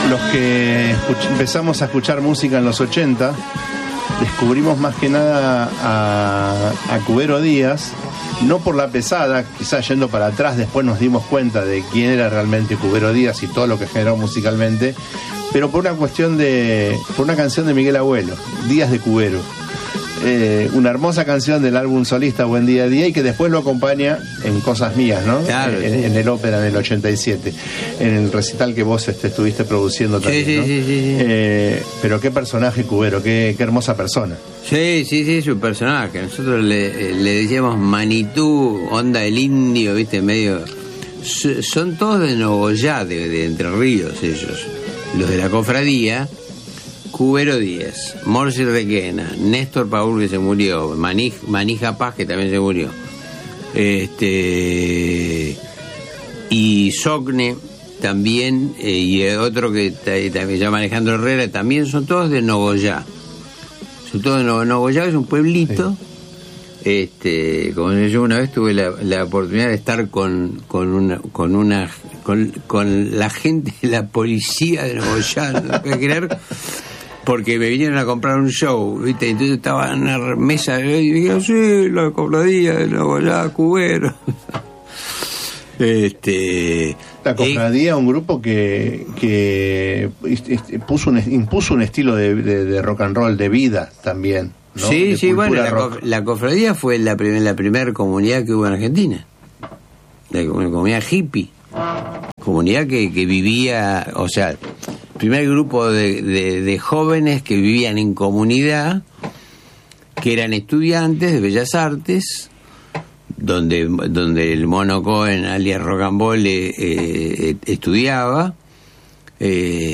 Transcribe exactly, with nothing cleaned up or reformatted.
los que escuch- empezamos a escuchar música en los ochenta, descubrimos más que nada a, a Cubero Díaz, no por la pesada, quizás yendo para atrás después nos dimos cuenta de quién era realmente Cubero Díaz y todo lo que generó musicalmente, pero por una cuestión de, por una canción de Miguel Abuelo, Días de Cubero. Eh, una hermosa canción del álbum solista Buen Día a Día, y que después lo acompaña en Cosas Mías, ¿no? Claro, en, sí. en el ópera en el ochenta y siete, en el recital que vos este, estuviste produciendo también, sí, ¿no? sí, sí, sí. Eh, pero qué personaje Cubero, qué, qué hermosa persona. Sí, sí, sí, su personaje. Nosotros le, le decíamos Manitú, onda el indio, viste, medio... S- son todos de Nogoyá, de, de Entre Ríos ellos. Los de la cofradía, Cubero Díaz, Morsi Requena, Néstor Paul, que se murió, Manij, Manija Paz, que también se murió, este y Socne también, eh, y otro que también se llama Alejandro Herrera, también son todos de Nogoyá. Son todos de No- Nogoyá, es un pueblito. Sí. Este, como yo una vez tuve la, la oportunidad de estar con, con una, con una, con, con la gente de la policía de Nogoyá, no puedo creer, porque me vinieron a comprar un show, ¿viste? Entonces estaba en una mesa y dijeron, sí, la cofradía de Nogoyá, Cubero. Este, La cofradía, eh, un grupo que, que puso un, impuso un estilo de, de, de rock and roll, de vida también, ¿no? Sí, de sí, bueno, la, rock. la cofradía fue la primera la primer comunidad que hubo en Argentina, la comunidad hippie, comunidad que, que vivía, o sea, primer grupo de, de, de jóvenes que vivían en comunidad, que eran estudiantes de Bellas Artes, donde donde el Mono Cohen, alias Rocambole, eh, estudiaba, eh,